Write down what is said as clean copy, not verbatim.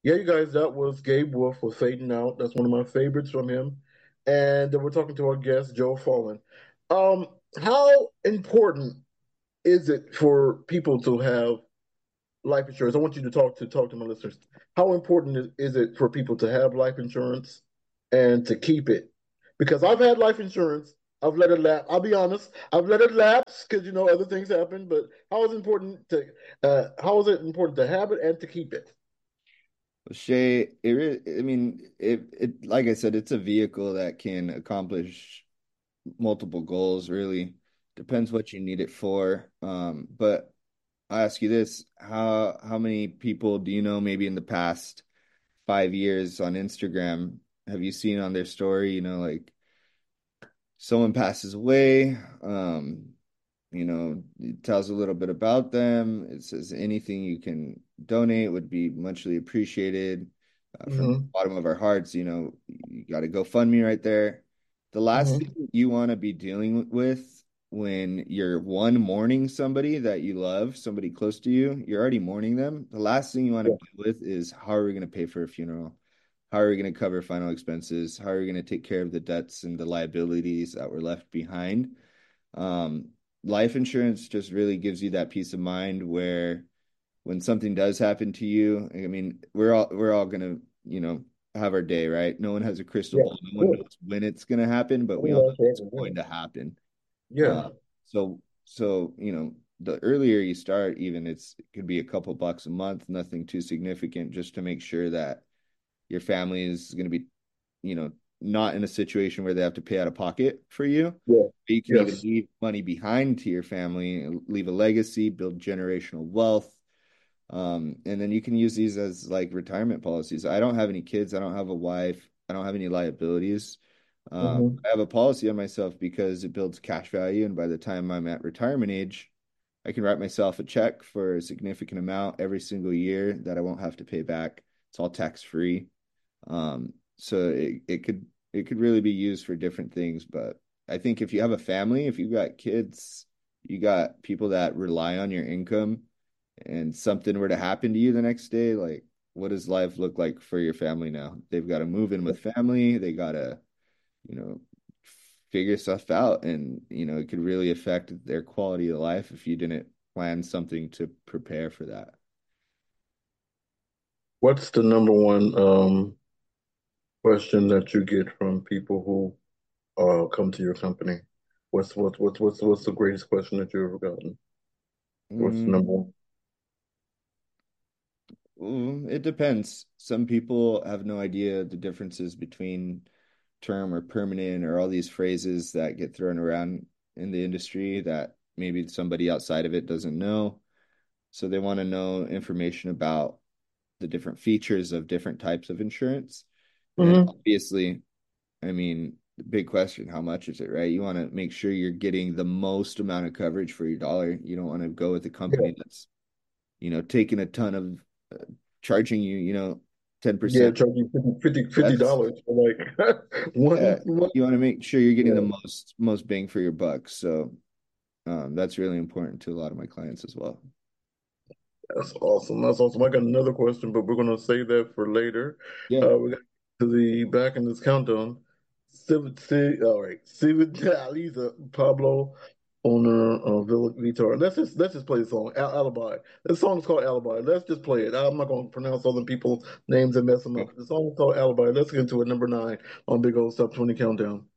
Yeah, you guys, that was Gabe Wolf with Fading Out. That's one of my favorites from him. And we're talking to our guest, Joe Fallen. How important is it for people to have life insurance? I want you to talk to my listeners. How important is it for people to have life insurance and to keep it? Because I've had life insurance. I've let it lapse. I'll be honest. I've let it lapse because other things happen. But how is it important to have it and to keep it? Well, Shay, I mean, like I said, it's a vehicle that can accomplish multiple goals, really. Depends what you need it for. But I ask you this, how many people do you know maybe in the past 5 years on Instagram have you seen on their story, like someone passes away, it tells a little bit about them. It says anything you can donate would be muchly appreciated. From the Hmm. bottom of our hearts, you got to GoFundMe right there. The last Hmm. thing you want to be dealing with when you're mourning somebody that you love, somebody close to you, you're already mourning them. The last thing you want to Yeah. deal with is how are we going to pay for a funeral? How are we going to cover final expenses? How are we going to take care of the debts and the liabilities that were left behind? Um, Life insurance just really gives you that peace of mind where when something does happen to you, I mean, we're all gonna, have our day, right? No one has a crystal Yeah. ball. No one Cool. knows when it's gonna happen, but I we mean, all know that's it's right. going to happen. Yeah. So the earlier you start, even it could be a couple bucks a month, nothing too significant, just to make sure that your family is going to be, you know, not in a situation where they have to pay out of pocket for you. Yeah. But you can even Yes. leave money behind to your family, leave a legacy, build generational wealth. And then you can use these as like retirement policies. I don't have any kids. I don't have a wife. I don't have any liabilities. Hmm. I have a policy on myself because it builds cash value. And by the time I'm at retirement age, I can write myself a check for a significant amount every single year that I won't have to pay back. It's all tax free. So it could really be used for different things. But I think if you have a family, if you've got kids, you got people that rely on your income, and something were to happen to you the next day, like what does life look like for your family now? They've got to move in with family, they got to, you know, figure stuff out, and it could really affect their quality of life if you didn't plan something to prepare for that. What's the number one question that you get from people who come to your company? What's the greatest question that you've ever gotten? What's the number Mm, one? it depends. Some people have no idea the differences between term or permanent or all these phrases that get thrown around in the industry that maybe somebody outside of it doesn't know. So they want to know information about the different features of different types of insurance. And then Hmm. obviously, I mean, the big question, how much is it, right? You want to make sure you're getting the most amount of coverage for your dollar. You don't want to go with a Yeah. company that's, taking a ton of charging you, Yeah, 10%. charge you fifty That's dollars for like Yeah, one. you want to make sure you're getting the Yeah, most bang for your buck. So that's really important to a lot of my clients as well. that's awesome. That's awesome. I got another question, but we're gonna save that for later. Yeah. We got to the back in this countdown. All right, Civid Aliza Pablo owner of Villa Vitar. Let's just play the song Alibi. The song is called Alibi. Let's just play it. I'm not gonna pronounce other people's names and mess them up. The song is called Alibi. Let's get into it. Number 9 on Big Old Top 20 Countdown.